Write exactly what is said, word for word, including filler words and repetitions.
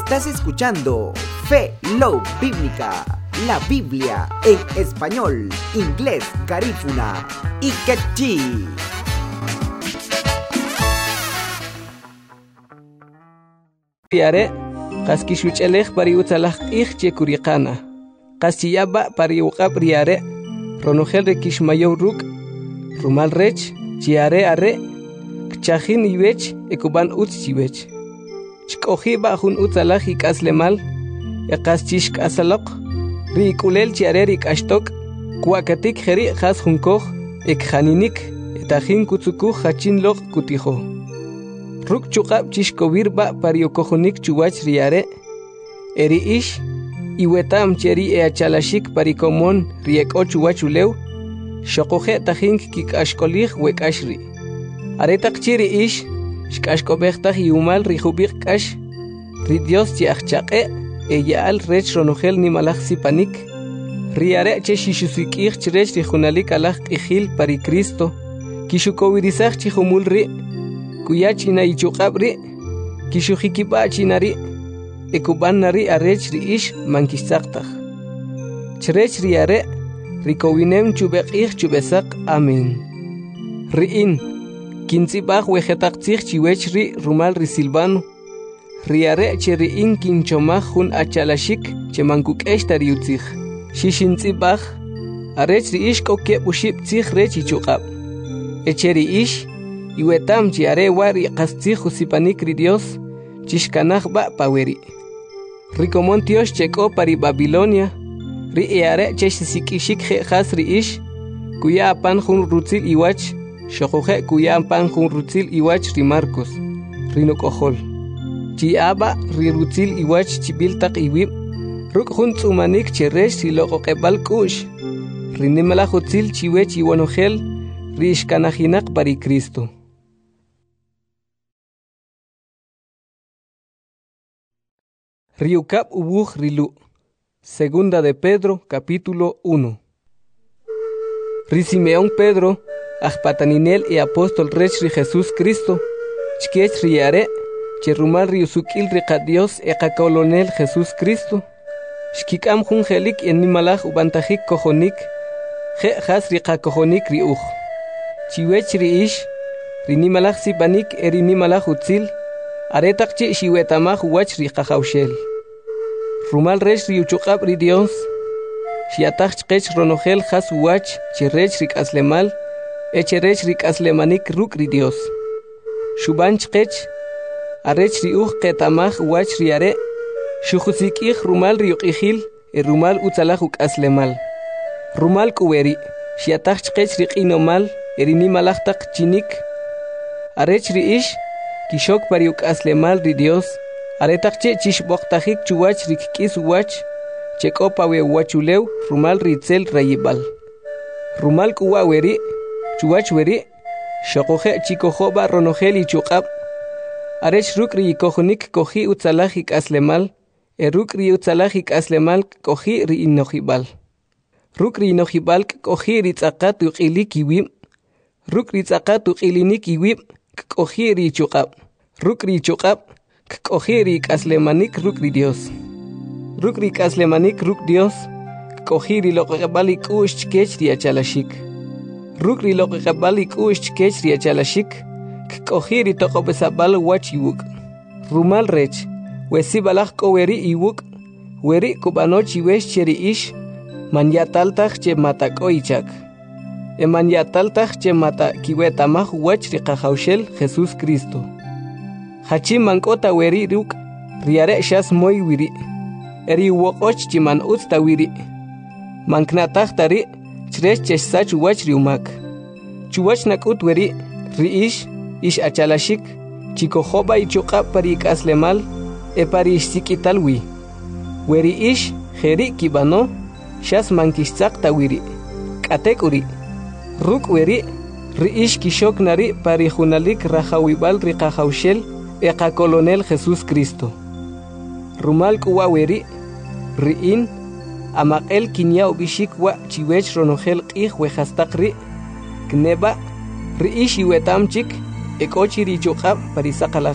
Estás escuchando Fe Love Bíblica, la Biblia en español, inglés, garífuna y quechí. Yare, qaskishuchelej pari utalaj ich kurikana. Qastiyaba pari uqab riare, ronogel rekishmayo ruk, rumal rech, chiare are, kchajin ibech, ekuban utchibech. Chkoji bajun utalaj ikaslemal, eqaschishk asalok, rikulel chiare rikashtok, kuakatik jeri khas junkoj, ekhaninik, etajin kutsukuj hachin lok kutijo. Ruk chukab chishkovir ba pariokojonik chuwach riare, eri ish, iwetam cheri e achalashik parikomon rieko chuwachulew, shokoje tajink kik ashkolij wek ashri. Aretak chiri ish, shkashkobechtaj yumal rijubik kash, ridios chiachchaqe, e yaal rech ronogel nimalaj sipanik, riare che shishusikij chirech rijunalik alaj ijil pari Cristo, kishukowirizaj chihumul ri, kuyachina ichuqabri, kishujikipa chinari, ekubanari arech ri ish mankisaqtaj. Chrech riare, rikowinem chubeqij chubesak, amen. Riin, kintzibaj wejetaqtzij chiwech ri rumal risilvano, riare che riin kinchomaj jun achalashik che mankukesh tariutzij. Shishintzibaj, arech ri ish koke ushiptzij rech ichuqab. Echeri ish, iwetam chiare wari qastzij usipanik ri Dios, chishkanaj ba paweri. Rikomon Dios cheko pari Babilonia, ri eare chesisikishik je jas ri ish, kuya apan jun rutzil iwach, shokoje kuya apan jun rutzil iwach ri Marcos, rinokojol. Chiaba ri rutzil iwach chibiltak iwib, ruk jun tzumanik cheresh si loqoqebal kush, rinimala jutzil chiwech iwanogel, ri ishkanajinak pari Cristo. Riukap ubuj rilu. Segunda de Pedro, capítulo uno. Risimeón Pedro, ajpataninel y apóstol rech ri Jesús Cristo, chkech riare, cherumal riusukil riqa Dios e qakolonel Jesús Cristo, shkikam jun jelik en nimalaj ubantajik kojonik, je jas riqa kojonik riuj. Chiwech ri ish, rinimalaj sipanik eri nimalaj utzil, aretak chi shiwetamaj wach riqa jaushel. Rumal rech riuchuqab ri Dios, shiataj chqech ronogel jas wach chirech rik aslemal, echerech rik aslemanik ruk ri Dios. Shuban chqech, arech riuj qetamaj wach riare, shujusikij rumal riuqijil, e rumal utzalaj uk aslemal. Rumal kuweri, shiataj chqech riqinomal, erinimalachtaq chinik, arech ri ish, kishok pariuk aslemal ri Dios, aretaqche chishboqtajik chuwach rikkis wach, chekopawe wachulew rumal ritzel rayibal. Rumal kuwa weri, chuwach weri, shokoje chikojoba ronogel y chuqab, arech rukri kojonik koji utzalajik aslemal, e rukri utzalajik aslemal koji ri inojibal. Rukri inojibal koji ritzaqat uqilik iwim, rukri tzaqat uqilinik iwim, koji ri chuqab. Rukri chuqab, kojiri kaslemanik rukri Dios. Rukri kaslemanik ruk Dios, kojiri loqebalik ush chkech riachalashik. Rukri loqebalik ush chkech riachalashik, kojiri toqobesabal wach iwuk. Rumal rech, wesibalaj koweri iwuk, weri kubanoch iwesh cheri ish, manyataltaj che matako ichak. E manyataltaj che mata kiwetamaj wach riqajaushel Jesús Cristo. Hachi mankota weri ruk, riare shas moy wiri, eri wokoch chiman utsta wiri. Manknataj tari, chrech chesach wach riumak. Chuwach nakut weri, ri ish, ish achalashik, chikojoba y chuqa pari aslemal, e pari ishsikitalwi. Weri ish, jeri kibano, shas mankishtzak tawiri. Katekuri. Ruk weri, ri ish kishok nari pari junalik rajawibal riqajaushel, eqa colonel Jesús Cristo. Rumal kuwa weri, riin, amaqel kinya ubishik wa chiwech ronogel qij wejastaqri, kneba, ri ish iwetamchik, ekochiri chuqab parisaqalaj